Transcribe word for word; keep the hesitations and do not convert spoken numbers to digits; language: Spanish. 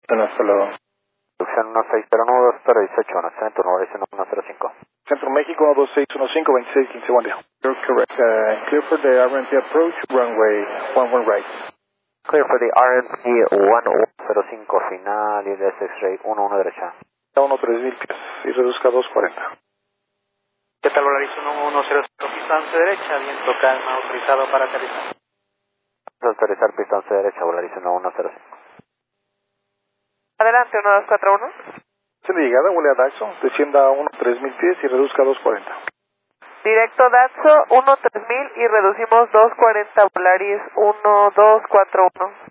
Hasta luego. Producción uno seis cero nueve dos cero uno ocho, nación en turno, Horizon uno cero cinco. Centro México uno dos seis uno cinco, veintiséis quince, buen día. You're correct. Uh, clear for the R M P approach, runway one one right. Clear for the R M P uno uno cero cinco, final y de X-ray uno uno derecha. uno tres mil pies y reduzca dos cuarenta. ¿Qué tal, Volaris uno uno cero cinco, pistón derecha, viento calma, autorizado para aterrizar? Autorizar pistón derecha, Volaris uno uno cero cinco. Adelante, uno dos cuatro uno. Se de llegada, huele a Daxo, descienda a uno tres mil pies y reduzca dos cuarenta. Directo Datso, uno tres mil y reducimos dos cuarenta, Volaris uno dos cuatro uno.